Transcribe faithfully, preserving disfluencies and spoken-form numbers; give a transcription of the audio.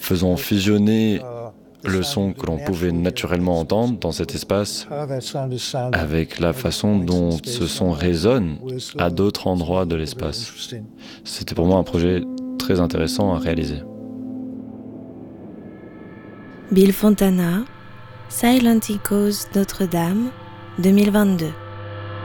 faisons fusionner le son que l'on pouvait naturellement entendre dans cet espace avec la façon dont ce son résonne à d'autres endroits de l'espace. C'était pour moi un projet très intéressant à réaliser. Bill Fontana, Silent Echoes Notre-Dame, deux mille vingt-deux.